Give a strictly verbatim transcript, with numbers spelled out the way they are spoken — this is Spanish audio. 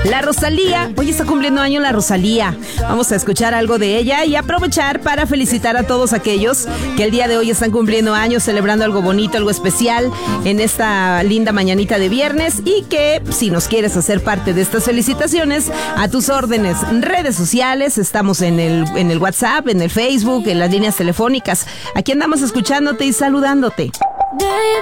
La Rosalía, hoy está cumpliendo año la Rosalía. Vamos a escuchar algo de ella y aprovechar para felicitar a todos aquellos que el día de hoy están cumpliendo años, celebrando algo bonito, algo especial en esta linda mañanita de viernes, y que si nos quieres hacer parte de estas felicitaciones, a tus órdenes, redes sociales, estamos en el, en el WhatsApp, en el Facebook, en las líneas telefónicas. Aquí andamos escuchándote y saludándote.